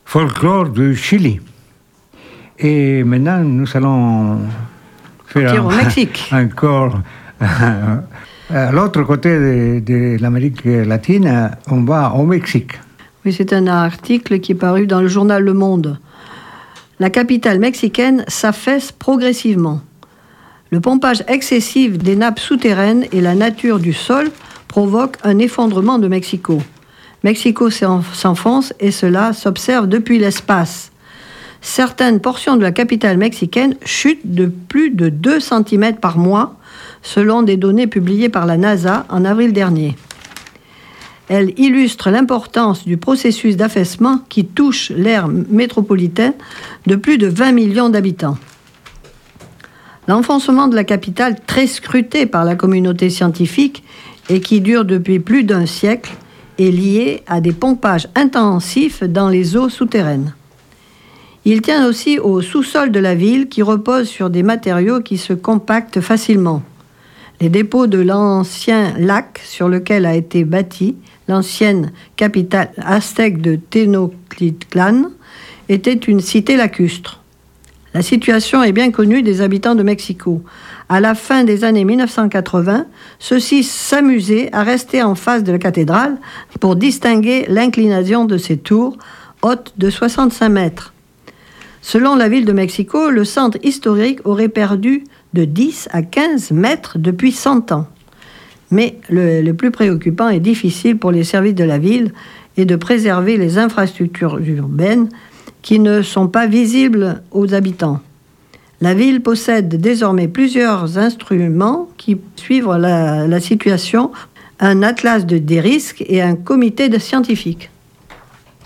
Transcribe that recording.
folklore du Chili. Et maintenant, nous allons faire au Mexique. Encore à l'autre côté de l'Amérique latine, on va au Mexique. Oui, c'est un article qui est paru dans le journal Le Monde. La capitale mexicaine s'affaisse progressivement. Le pompage excessif des nappes souterraines et la nature du sol provoquent un effondrement de Mexico. Mexico s'enfonce et cela s'observe depuis l'espace. Certaines portions de la capitale mexicaine chutent de plus de 2 cm par mois, selon des données publiées par la NASA en avril dernier. Elle illustre l'importance du processus d'affaissement qui touche l'aire métropolitaine de plus de 20 millions d'habitants. L'enfoncement de la capitale, très scruté par la communauté scientifique et qui dure depuis plus d'1 siècle, est lié à des pompages intensifs dans les eaux souterraines. Il tient aussi au sous-sol de la ville qui repose sur des matériaux qui se compactent facilement. Les dépôts de l'ancien lac sur lequel a été bâtie l'ancienne capitale aztèque de Tenochtitlan était une cité lacustre. La situation est bien connue des habitants de Mexico. À la fin des années 1980, ceux-ci s'amusaient à rester en face de la cathédrale pour distinguer l'inclination de ses tours, hautes de 65 mètres. Selon la ville de Mexico, le centre historique aurait perdu de 10 à 15 mètres depuis 100 ans. Mais le plus préoccupant et difficile pour les services de la ville est de préserver les infrastructures urbaines qui ne sont pas visibles aux habitants. La ville possède désormais plusieurs instruments qui suivent la situation, un atlas des risques et un comité de scientifiques.